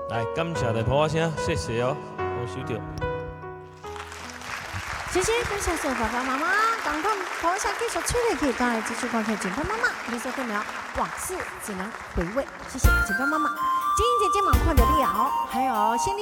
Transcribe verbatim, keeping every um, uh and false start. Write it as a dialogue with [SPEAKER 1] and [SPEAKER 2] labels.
[SPEAKER 1] 来，感谢大婆声，谢谢哦，我收到。
[SPEAKER 2] 谢谢，感谢所有爸爸妈妈，赶快跑一下继续吹了，可以当然继续观看警方妈妈，你收看了往事只能回味，谢谢警方妈妈，金英姐姐忙快的了，还有先。